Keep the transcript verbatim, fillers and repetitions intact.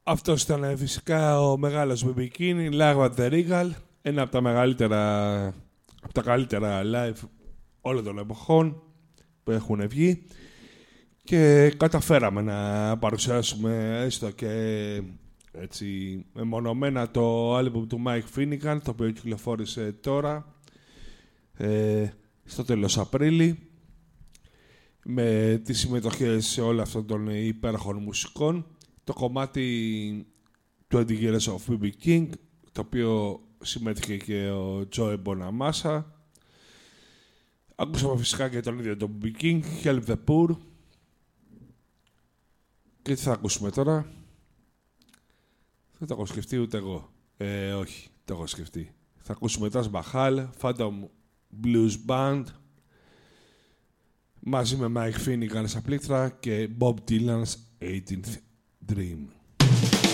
αυτός ήταν φυσικά ο μεγάλος μπι μπι King, Live at the Regal, ένα από τα μεγαλύτερα, από τα καλύτερα live όλων των εποχών που έχουν βγει και καταφέραμε να παρουσιάσουμε έστω και έτσι μεμονωμένα το άλμπουμ του Mike Finnegan, το οποίο κυκλοφόρησε τώρα ε, στο τέλος Απρίλη, με τις συμμετοχές σε όλα αυτών των υπέροχων μουσικών. Το κομμάτι twenty years of μπι μπι King, το οποίο συμμετείχε και ο Joey Bonamassa. Ακούσαμε φυσικά και τον ίδιο τον μπι μπι King, Help the Poor. Και τι θα ακούσουμε τώρα? Δεν το έχω σκεφτεί ούτε εγώ. Ε, όχι, το έχω σκεφτεί. Θα ακούσουμε Taj Mahal, Phantom Blues Band, μαζί με Mike Finnegan στα πλήκτρα και Bob Dylan's eighteenth Dream.